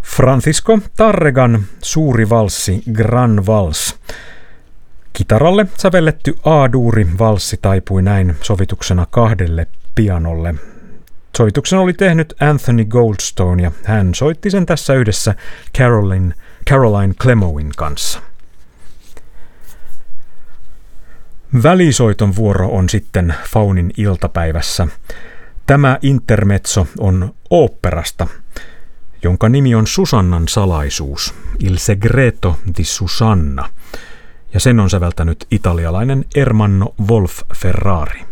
Francisco Tarregan suuri valssi Gran Vals. Kitaralle sävelletty A-duuri valssi taipui näin sovituksena 2 pianolle. Sovituksen oli tehnyt Anthony Goldstone ja hän soitti sen tässä yhdessä Caroline Clemowin kanssa. Välisoiton vuoro on sitten Faunin iltapäivässä. Tämä intermezzo on oopperasta, jonka nimi on Susannan salaisuus, Il segreto di Susanna, ja sen on säveltänyt italialainen Ermanno Wolf Ferrari.